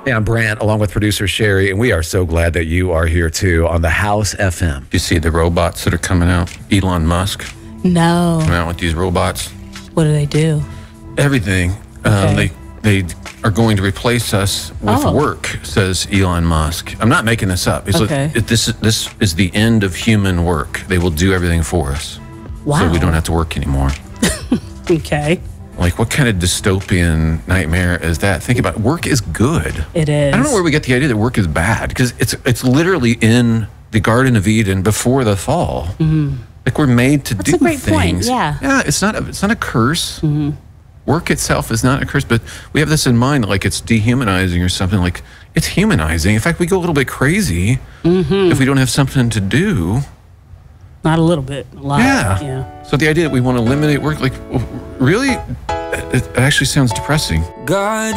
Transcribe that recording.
Hey, I'm Brant, along with producer Sherry, and we are so glad that you are here too on the House FM. You see the robots that are coming out? Elon Musk No. coming out with these robots. What do they do? Everything. Okay. They are going to replace us with work, says Elon Musk. I'm not making this up. It's Okay. this is the end of human work. They will do everything for us. Wow. So we don't have to work anymore. Okay. Like, what kind of dystopian nightmare is that? Think about it. Work is good. It is. I don't know where we get the idea that work is bad, because it's literally in the Garden of Eden before the fall. Mm-hmm. Like, we're made to do a great things. point, yeah. Yeah, it's not a curse. Mm-hmm. Work itself is not a curse, but we have this in mind, like it's dehumanizing or something. Like, it's humanizing. In fact, we go a little bit crazy if we don't have something to do. Not a little bit. A lot. Yeah. So the idea that we want to eliminate work, like, really, it actually sounds depressing. God